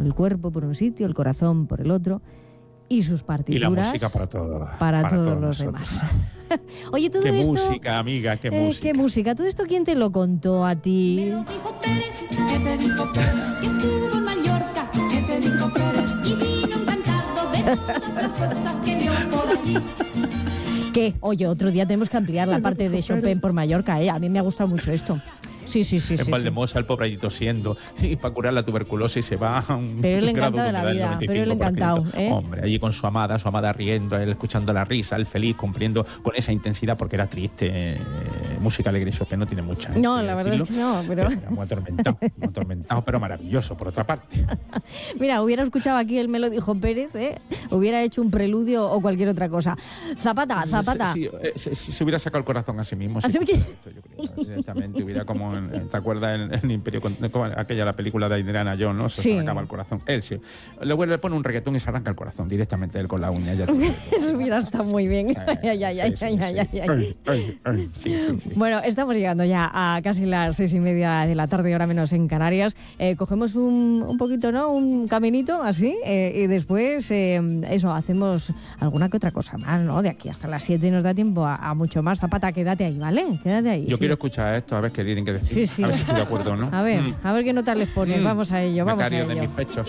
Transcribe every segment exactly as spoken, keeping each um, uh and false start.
el cuerpo por un sitio, el corazón por el otro, y sus partituras y la música para todo, para, para todos, todos los nosotros. demás. Oye, todo qué esto, música, amiga, qué eh, música. qué música. Todo esto, ¿quién te lo contó a ti? Me lo dijo Pérez, ¿qué te dijo Pérez? Que estuvo en Mallorca, ¿qué te dijo Pérez? Y vino encantado de todas las cosas que vio por allí. ¿Qué? Oye, otro día tenemos que ampliar la parte de Chopin por Mallorca, ¿eh? A mí me ha gustado mucho esto. Sí, sí, sí. En sí, Valdemosa, sí. el pobre allí tosiendo, y para curar la tuberculosis se va a un Pero él grado encantado de la humedad del vida, noventa y pero él cinco por ciento. encantado, ¿eh? Hombre, allí con su amada, su amada riendo, él escuchando la risa, el feliz, cumpliendo con esa intensidad, porque era triste. Eh, música alegre, eso que no tiene mucha. No, eh, la verdad es que no, pero... Era muy atormentado, muy atormentado, pero maravilloso, por otra parte. Mira, hubiera escuchado aquí el Me lo dijo Pérez, ¿eh? Hubiera hecho un preludio o cualquier otra cosa. Zapata, Zapata. Si, si, si, si hubiera sacado el corazón a sí mismo. ¿Así Sí, que? esto, yo creo, directamente hubiera como, en, ¿te acuerdas en el Imperio, como aquella la película de Indiana Jones, ¿no? Se sí. arrancaba el corazón. Él sí. Luego le pone un reggaetón y se arranca el corazón directamente él con la uña. Ya Eso hubiera estado muy bien. Ay, ay, ay, ay, ay, ay, ay. Ay, ay, sí, sí, sí. Bueno, estamos llegando ya a casi las seis y media de la tarde, hora menos en Canarias. Eh, cogemos un, un poquito, ¿no? Un caminito así, eh, y después, eh, eso, hacemos alguna que otra cosa más, ¿no? De aquí hasta las siete nos da tiempo a, a mucho más. Zapata, quédate ahí, ¿vale? Quédate ahí. Yo sí. quiero escuchar esto, a ver qué tienen que decir. Sí, sí. A ver si estoy de acuerdo o no. A ver, Mm. a ver qué notas les pones. Mm. Vamos a ello, vamos a Becario ello. de mis pechos.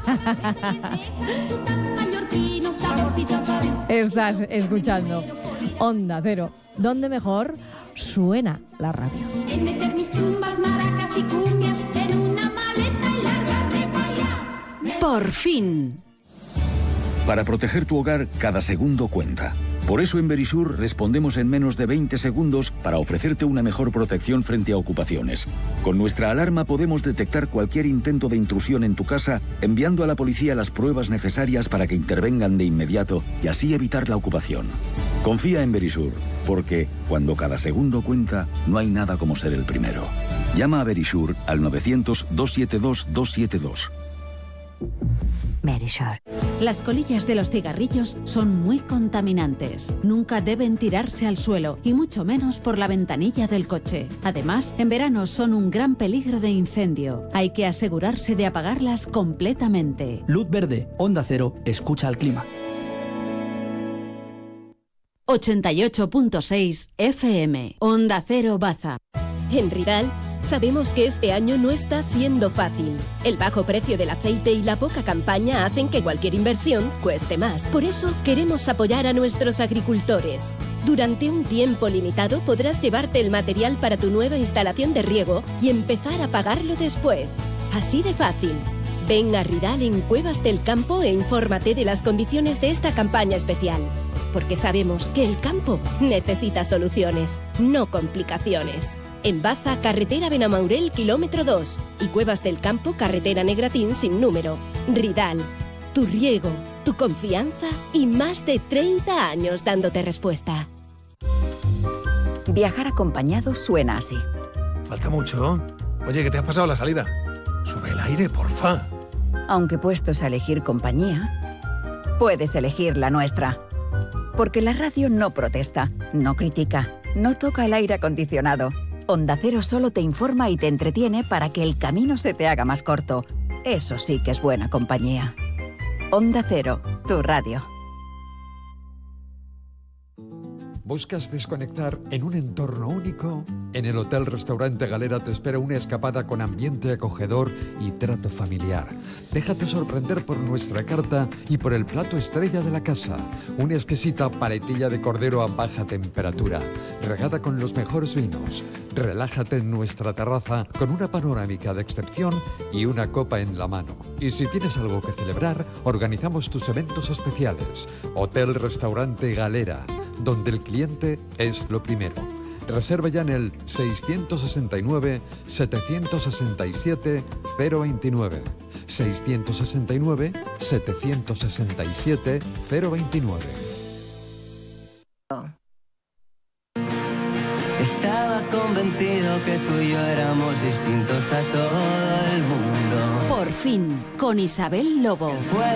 Estás escuchando Onda Cero, donde mejor suena la radio. En meter mis tumbas, maracas y cumbias en una maleta y largarme para allá. Por fin. Para proteger tu hogar, cada segundo cuenta. Por eso en Verisur respondemos en menos de veinte segundos para ofrecerte una mejor protección frente a ocupaciones. Con nuestra alarma podemos detectar cualquier intento de intrusión en tu casa, enviando a la policía las pruebas necesarias para que intervengan de inmediato y así evitar la ocupación. Confía en Verisur, porque cuando cada segundo cuenta, no hay nada como ser el primero. Llama a Verisur al novecientos, doscientos setenta y dos, doscientos setenta y dos. Verisur. Las colillas de los cigarrillos son muy contaminantes. Nunca deben tirarse al suelo, y mucho menos por la ventanilla del coche. Además, en verano son un gran peligro de incendio. Hay que asegurarse de apagarlas completamente. Luz verde, Onda Cero, escucha al clima. ochenta y ocho punto seis F M. Onda Cero Baza. En Ridal sabemos que este año no está siendo fácil. El bajo precio del aceite y la poca campaña hacen que cualquier inversión cueste más. Por eso queremos apoyar a nuestros agricultores. Durante un tiempo limitado podrás llevarte el material para tu nueva instalación de riego y empezar a pagarlo después. Así de fácil. Ven a Ridal en Cuevas del Campo e infórmate de las condiciones de esta campaña especial. Porque sabemos que el campo necesita soluciones, no complicaciones. En Baza, carretera Benamaurel, kilómetro dos. Y Cuevas del Campo, carretera Negratín, sin número. Ridal, tu riego, tu confianza y más de treinta años dándote respuesta. Viajar acompañado suena así. Falta mucho. Oye, ¿qué te has pasado la salida? Sube el aire, porfa. Aunque puestos a elegir compañía, puedes elegir la nuestra. Porque la radio no protesta, no critica, no toca el aire acondicionado. Onda Cero solo te informa y te entretiene para que el camino se te haga más corto. Eso sí que es buena compañía. Onda Cero, tu radio. ¿Buscas desconectar en un entorno único? En el Hotel Restaurante Galera te espera una escapada con ambiente acogedor y trato familiar. Déjate sorprender por nuestra carta y por el plato estrella de la casa. Una exquisita paletilla de cordero a baja temperatura, regada con los mejores vinos. Relájate en nuestra terraza con una panorámica de excepción y una copa en la mano. Y si tienes algo que celebrar, organizamos tus eventos especiales. Hotel Restaurante Galera, donde el cliente es lo primero. Reserva ya en el seiscientos sesenta y nueve, setecientos sesenta y siete, cero veintinueve. seiscientos sesenta y nueve, setecientos sesenta y siete, cero veintinueve. Estaba convencido que tú y yo éramos distintos a todo el mundo. Por fin, con Isabel Lobo.